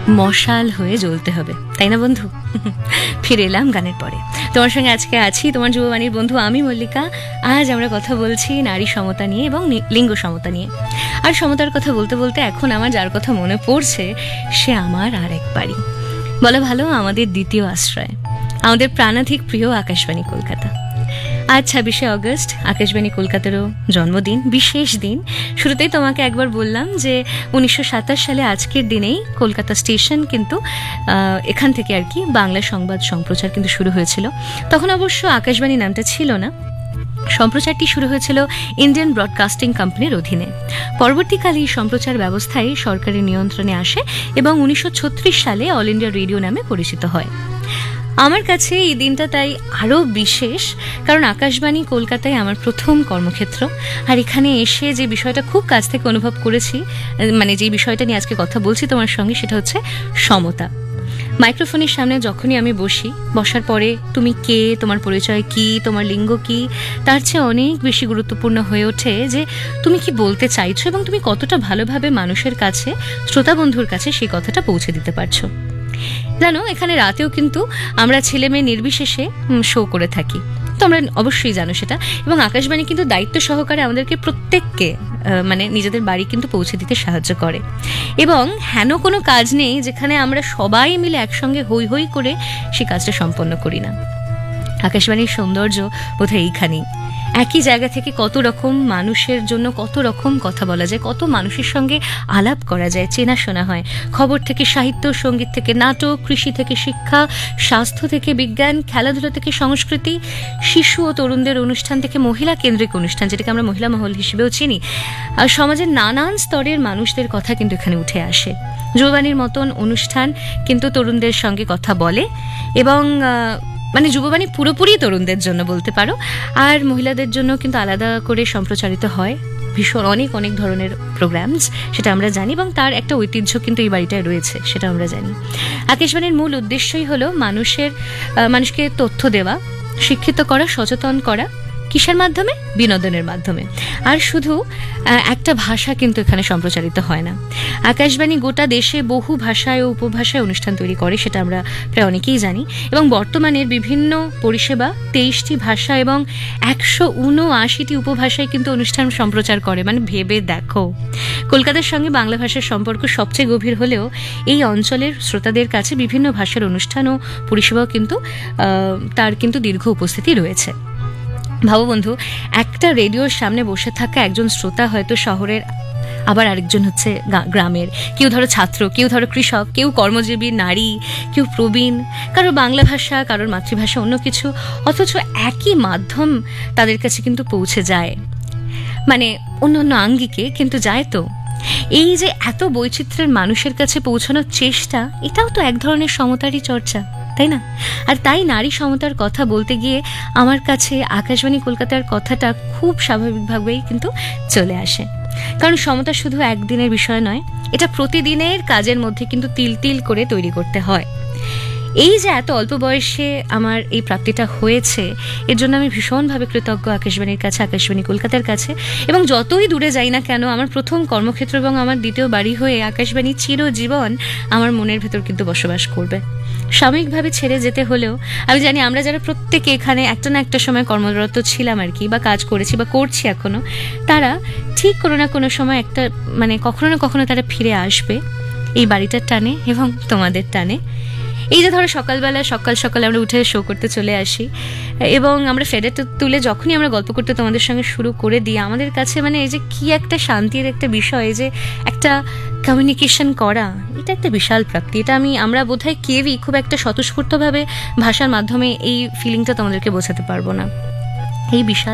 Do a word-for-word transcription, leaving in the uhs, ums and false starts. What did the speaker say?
মশাল হয়ে জ্বলতে হবে, তাই না বন্ধু? ফিরে এলাম গানের পরে। তোমার সঙ্গে আজকে আছি তোমার যুববাণীর বন্ধু আমি মল্লিকা। আজ আমরা কথা বলছি নারী সমতা নিয়ে এবং লিঙ্গ সমতা নিয়ে। আর সমতার কথা বলতে বলতে এখন আমার যার কথা মনে পড়ছে সে আমার আর এক বাড়ি, বলা ভালো আমাদের দ্বিতীয় আশ্রয়, আমাদের প্রাণাধিক প্রিয় আকাশবাণী কলকাতা। আজ ছাব্বিশে অগস্ট, আকাশবাণী কলকাতারও জন্মদিন, বিশেষ দিন। শুরুতেই তোমাকে একবার বললাম যে উনিশশো সাতাশ সালে আজকের দিনেই কলকাতা স্টেশন কিন্তু এখান থেকে আর কি বাংলা সংবাদ সম্প্রচার কিন্তু শুরু হয়েছিল। তখন অবশ্য আকাশবাণী নামটা ছিল না, সম্প্রচারটি শুরু হয়েছিল ইন্ডিয়ান ব্রডকাস্টিং কোম্পানির অধীনে। পরবর্তীকালে এই সম্প্রচার ব্যবস্থায় সরকারি নিয়ন্ত্রণে আসে এবং উনিশশো ছত্রিশ সালে অল ইন্ডিয়া রেডিও নামে পরিচিত হয়। আমার কাছে এই দিনটা তাই আরও বিশেষ, কারণ আকাশবাণী কলকাতায় আমার প্রথম কর্মক্ষেত্র। আর এখানে এসে যে বিষয়টা খুব কাছ থেকে অনুভব করেছি, মানে যে বিষয়টা নিয়ে আজকে কথা বলছি তোমার সঙ্গে, সেটা হচ্ছে সমতা। মাইক্রোফোনের সামনে যখনই আমি বসি, বসার পরে তুমি কে, তোমার পরিচয় কি, তোমার লিঙ্গ কি, তার চেয়ে অনেক বেশি গুরুত্বপূর্ণ হয়ে ওঠে যে তুমি কি বলতে চাইছো এবং তুমি কতটা ভালোভাবে মানুষের কাছে, শ্রোতা বন্ধুর কাছে সেই কথাটা পৌঁছে দিতে পারছো। জানো, এখানে রাতেও কিন্তু আমরা ছেলে মেয়ে নির্বিশেষে শো করে থাকি, তোমরা অবশ্যই জানো সেটা। এবং আকাশবাণী কিন্তু দায়িত্ব সহকারে আমাদেরকে প্রত্যেককে মানে নিজেদের বাড়ি কিন্তু পৌঁছে দিতে সাহায্য করে। এবং হেন কোনো কাজ নেই যেখানে আমরা সবাই মিলে একসঙ্গে হই হই করে সেই কাজটা সম্পন্ন করি না। আকাশবাণীর সৌন্দর্য বোধহয় এইখানেই। একই জায়গা থেকে কত রকম মানুষের জন্য কত রকম কথা বলা যায়, কত মানুষের সঙ্গে আলাপ করা যায়, চেনাশোনা হয়। খবর থেকে সাহিত্য, সঙ্গীত থেকে নাটক, কৃষি থেকে শিক্ষা, স্বাস্থ্য থেকে বিজ্ঞান, খেলাধুলা থেকে সংস্কৃতি, শিশু ও তরুণদের অনুষ্ঠান থেকে মহিলা কেন্দ্রিক অনুষ্ঠান, যেটাকে আমরা মহিলা মহল হিসেবেও চিনি। আর সমাজের নানান স্তরের মানুষদের কথা কিন্তু এখানে উঠে আসে। যুববাণীর মতন অনুষ্ঠান কিন্তু তরুণদের সঙ্গে কথা বলে এবং মানে যুববাণী পুরোপুরি তরুণদের জন্য বলতে পারো। আর মহিলাদের জন্য কিন্তু আলাদা করে সম্প্রচারিত হয় ভীষণ অনেক অনেক ধরনের প্রোগ্রামস, সেটা আমরা জানি এবং তার একটা ঐতিহ্য কিন্তু এই বাড়িটায় রয়েছে, সেটা আমরা জানি। আকাশবাণীর মূল উদ্দেশ্যই হলো মানুষের মানুষকে তথ্য দেওয়া, শিক্ষিত করা, সচেতন করা। কিসের মাধ্যমে? বিনোদনের মাধ্যমে। আর শুধু একটা ভাষা কিন্তু এখানে সম্প্রচারিত হয় না। আকাশবাণী গোটা দেশে বহু ভাষায় ও উপভাষায় অনুষ্ঠান তৈরি করে, সেটা আমরা প্রায় অনেকেই জানি। এবং বর্তমানের বিভিন্ন পরিষেবা তেইশটি ভাষা এবং একশো উনআশিটি উপভাষায় কিন্তু অনুষ্ঠান সম্প্রচার করে। মানে ভেবে দেখো, কলকাতার সঙ্গে বাংলা ভাষার সম্পর্ক সবচেয়ে গভীর হলেও এই অঞ্চলের শ্রোতাদের কাছে বিভিন্ন ভাষার অনুষ্ঠান ও পরিষেবাও কিন্তু তার কিন্তু দীর্ঘ উপস্থিতি রয়েছে। ভাবো বন্ধু, একটা রেডিওর সামনে বসে থাকা একজন শ্রোতা হয়তো শহরের, আবার আরেকজন হচ্ছে গ্রামের, কেউ ধরো ছাত্র, কেউ ধরো কৃষক, কেউ কর্মজীবী নারী, কেউ প্রবীণ, কারোর বাংলা ভাষা, কারোর মাতৃভাষা অন্য কিছু, অথচ একই মাধ্যম তাদের কাছে কিন্তু পৌঁছে যায়। মানে অন্য অন্য আঙ্গিকে কিন্তু যায়। তো এই যে এত বৈচিত্র্যের মানুষের কাছে পৌঁছানোর চেষ্টা, এটাও তো এক ধরনের সমতারই চর্চা, তাই না? আর তাই নারী সমতার কথা বলতে গিয়ে আমার কাছে আকাশবাণী কলকাতার কথাটা খুব স্বাভাবিকভাবেই কিন্তু চলে আসে। কারণ সমতা শুধু একদিনের বিষয় নয়, এটা প্রতিদিনের কাজের মধ্যে কিন্তু তিল তিল করে তৈরি করতে হয়। এই যে এত অল্প বয়সে আমার এই প্রাপ্তিটা হয়েছে, এর জন্য আমি ভীষণভাবে কৃতজ্ঞ আকাশবাণীর কাছে, আকাশবাণী কলকাতার কাছে। এবং যতই দূরে যাই না কেন, আমার প্রথম কর্মক্ষেত্র এবং আমার দ্বিতীয় বাড়ি হয়ে আকাশবাণী চিরজীবন আমার মনের ভেতর কিন্তু বসবাস করবে। সাময়িকভাবে ছেড়ে যেতে হলেও আমি জানি আমরা যারা প্রত্যেকে এখানে একটা না একটা সময় কর্মরত ছিলাম আর কি, বা কাজ করেছি বা করছি এখনো, তারা ঠিক কোনো না কোনো সময় একটা মানে কখনো না কখনো তারা ফিরে আসবে এই বাড়িটার টানে এবং তোমাদের টানে। এই যে ধরো সকালবেলা সকাল সকাল আমরা উঠে শো করতে চলে আসি এবং আমরা ফেডে তুলে যখনই আমরা গল্প করতে তোমাদের সঙ্গে শুরু করে দিই, আমাদের কাছে মানে এই যে কি একটা শান্তির একটা বিষয়, যে একটা কমিউনিকেশন করা, এটা একটা বিশাল প্রাপ্তি। এটা আমি আমরা বোধহয় কেউই খুব একটা স্বতঃস্ফূর্তভাবে ভাষার মাধ্যমে এই ফিলিংটা তোমাদেরকে বোঝাতে পারবো না। এই বিশাল